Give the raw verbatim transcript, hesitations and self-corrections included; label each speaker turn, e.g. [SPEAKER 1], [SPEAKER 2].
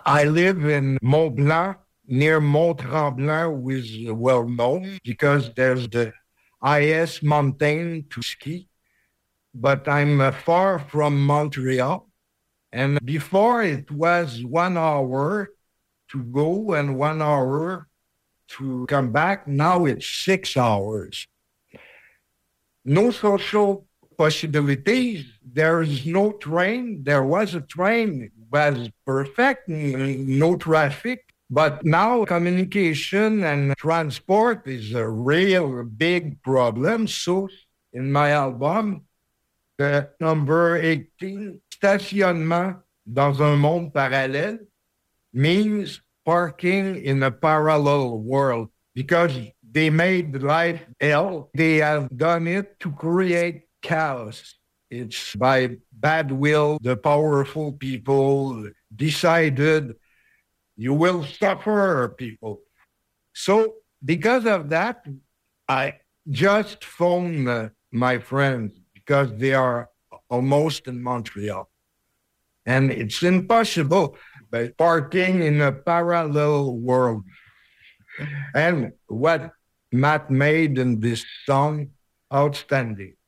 [SPEAKER 1] I live in Mont Blanc, near Mont Tremblant, which is well known because there's the highest mountain to ski. But I'm uh, far from Montreal. And before it was one hour to go and one hour to come back. Now it's six hours. No social possibilities. There is no train. There was a train. It was perfect. No traffic. But now communication and transport is a real big problem. So in my album, the number eighteen, stationnement dans un monde parallèle, means parking in a parallel world because they made life hell. They have done it to create chaos. It's by bad will, the powerful people decided you will suffer, people. So because of that, I just phoned uh, my friends because they are almost in Montreal. And it's impossible by parking in a parallel world. And what Matt made in this song, outstanding.